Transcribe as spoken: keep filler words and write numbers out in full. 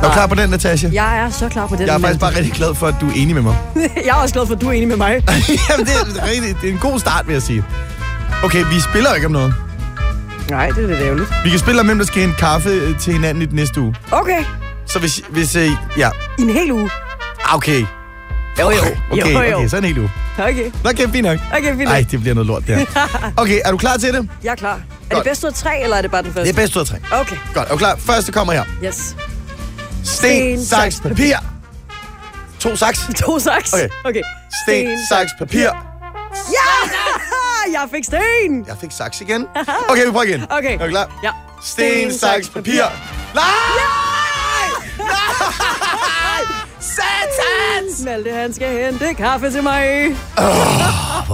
Er du klar på den, Natasha? Jeg er så klar på den. Jeg er faktisk bare rigtig glad for, at du er enig med mig. Jeg er også glad for, at du er enig med mig. Jamen, det er, rigtig, det er en god start, vil jeg sige. Okay, vi spiller ikke om noget. Nej, det er lidt ærgerligt. Vi kan spille om, hvem der skal hente kaffe til hinanden i den næste uge. Okay. Så hvis... hvis øh, ja. I en hel uge. Okay. Jo, jo. Okay, jo, jo. okay, så en hel uge. Okay. Okay, fint nok. Okay, fint nok. Ej, det bliver noget lort, der. Okay, er du klar til det? Jeg er klar. Er det bedst ud af tre, eller er det bare den første? Det er bedst ud af tre. Okay. Godt, er du klar? Første kommer her. Yes. Sten, saks, papir. To saks. To saks. Okay. Okay. Sten, saks, papir. Ja! Jeg fik sten! Jeg fik saks igen. Okay, vi prøver igen. Okay. Er du klar? Ja. Sten, saks, papir. Nej! Nej! Satans! Malte, han skal hente kaffe til mig. Oh.